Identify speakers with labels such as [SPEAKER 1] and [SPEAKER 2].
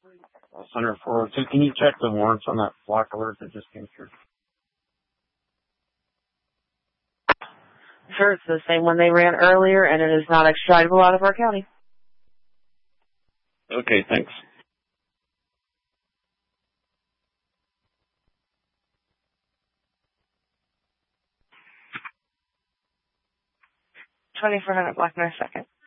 [SPEAKER 1] Center 402. Can you check the warrants on that block alert that just came through?
[SPEAKER 2] Sure, it's the same one they ran earlier, and it is not extraditable out of our county.
[SPEAKER 1] Okay, thanks.
[SPEAKER 2] 2400 Black Knight 2nd.